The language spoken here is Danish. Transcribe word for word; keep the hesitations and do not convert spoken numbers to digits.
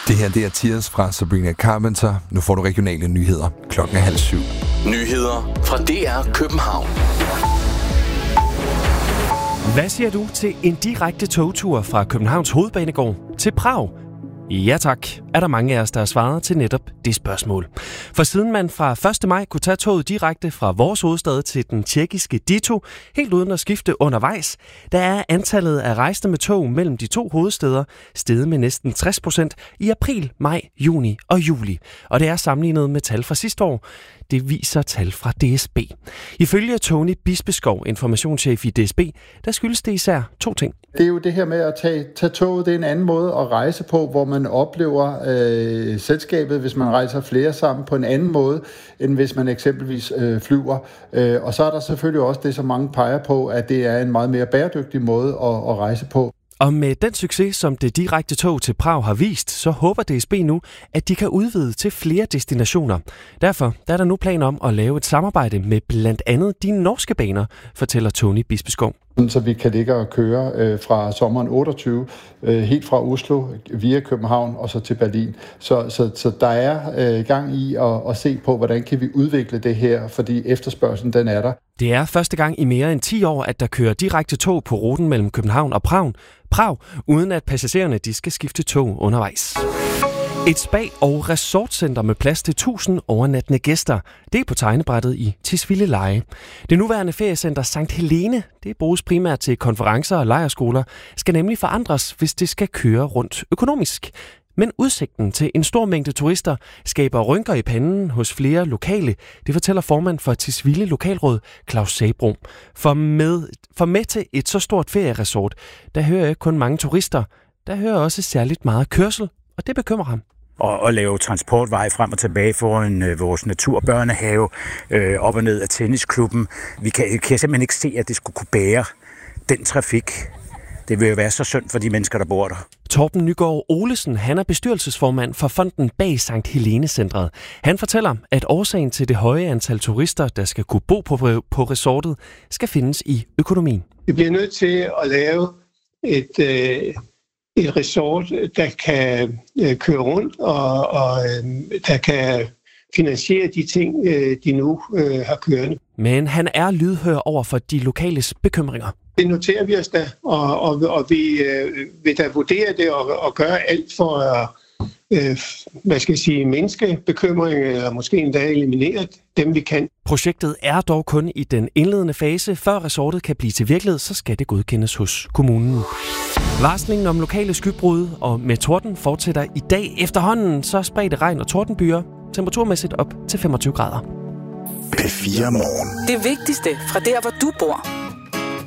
Det her det er Tears fra Sabrina Carpenter. Nu får du regionale nyheder. Klokken er halv syv. Nyheder fra D R København. Hvad siger du til en direkte togtur fra Københavns Hovedbanegård til Prag? Ja tak, er der mange af os, der har svaret til netop det spørgsmål. For siden man fra første maj kunne tage toget direkte fra vores hovedstad til den tjekkiske Ditto, helt uden at skifte undervejs, der er antallet af rejsende med tog mellem de to hovedstæder steget med næsten tres procent i april, maj, juni og juli. Og det er sammenlignet med tal fra sidste år. Det viser tal fra D S B. Ifølge Tony Bispeskov, informationschef i D S B, der skyldes det især to ting. Det er jo det her med at tage, tage toget. Det er en anden måde at rejse på, hvor man oplever øh, selskabet, hvis man rejser flere sammen, på en anden måde, end hvis man eksempelvis øh, flyver. Øh, og så er der selvfølgelig også det, som mange peger på, at det er en meget mere bæredygtig måde at, at rejse på. Og med den succes, som det direkte tog til Prag har vist, så håber D S B nu, at de kan udvide til flere destinationer. Derfor der er der nu planer om at lave et samarbejde med blandt andet de norske baner, fortæller Tony Bispeskov. Så vi kan ligge og køre øh, fra sommeren otteogtyve, øh, helt fra Oslo via København og så til Berlin. Så, så, så der er øh, gang i at, at se på, hvordan kan vi udvikle det her, fordi efterspørgselen den er der. Det er første gang i mere end ti år, at der kører direkte tog på ruten mellem København og Prag, Prag uden at passagererne de skal skifte tog undervejs. Et spa- og resortcenter med plads til tusind overnattende gæster. Det er på tegnebrættet i Tisvildeleje. Det nuværende feriecenter Sankt Helene, det bruges primært til konferencer og lejrskoler, skal nemlig forandres, hvis det skal køre rundt økonomisk. Men udsigten til en stor mængde turister skaber rynker i panden hos flere lokale. Det fortæller formand for Tisvilde Lokalråd, Claus Sabro. For med, for med til et så stort ferieresort, der hører jeg kun mange turister. Der hører også særligt meget kørsel, og det bekymrer ham. Og, og lave transportvej frem og tilbage foran øh, vores naturbørnehave, øh, op og ned af tennisklubben. Vi kan, kan simpelthen ikke se, at det skulle kunne bære den trafik. Det vil jo være så synd for de mennesker, der bor der. Torben Nygaard Olesen, han er bestyrelsesformand for fonden bag Sankt Helene-centret. Han fortæller, at årsagen til det høje antal turister, der skal kunne bo på, på resortet, skal findes i økonomien. Vi bliver nødt til at lave et, øh, et resort, der kan øh, køre rundt og, og øh, der kan finansiere de ting, øh, de nu øh, har kørende. Men han er lydhør over for de lokales bekymringer. Det noterer vi os da, og, og, og vi øh, vil da vurdere det og, og gøre alt for at øh, hvad skal jeg sige, mindske bekymringer, eller måske endda eliminere dem, vi kan. Projektet er dog kun i den indledende fase. Før resortet kan blive til virkelighed, så skal det godkendes hos kommunen. Varslingen om lokale skybrud og med torden fortsætter i dag. Efterhånden så spredte regn og tordenbyer temperaturmæssigt op til femogtyve grader. P fire Morgen. Det vigtigste fra der, hvor du bor.